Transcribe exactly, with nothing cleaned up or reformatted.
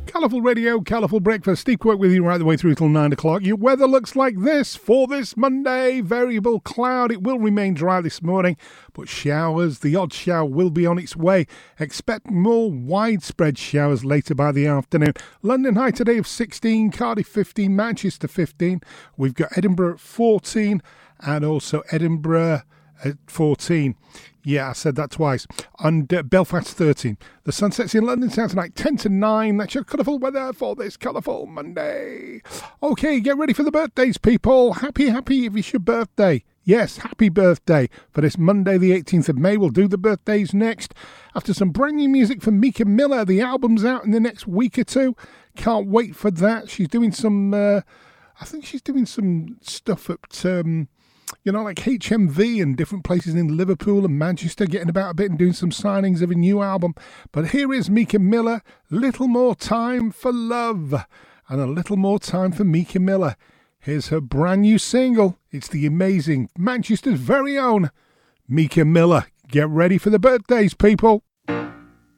Colourful Radio, Colourful Breakfast. Steve Quirk with you right the way through till nine o'clock. Your weather looks like this for this Monday. Variable cloud. It will remain dry this morning, but showers, the odd shower will be on its way. Expect more widespread showers later by the afternoon. London high today of sixteen, Cardiff fifteen, Manchester fifteen. We've got Edinburgh at fourteen and also Edinburgh at fourteen. Yeah, I said that twice. And uh, Belfast thirteen. The sun sets in London town tonight ten to nine. That's your colourful weather for this colourful Monday. Okay, get ready for the birthdays, people. Happy, happy if it's your birthday. Yes, happy birthday for this Monday, the eighteenth of May. We'll do the birthdays next. After some brand new music from Mika Miller. The album's out in the next week or two. Can't wait for that. She's doing some, uh, I think she's doing some stuff at... Um, You know, like H M V and different places in Liverpool and Manchester, getting about a bit and doing some signings of a new album. But here is Mika Miller, Little More Time for Love, and a little more time for Mika Miller. Here's her brand new single. It's the amazing Manchester's very own Mika Miller. Get ready for the birthdays, people.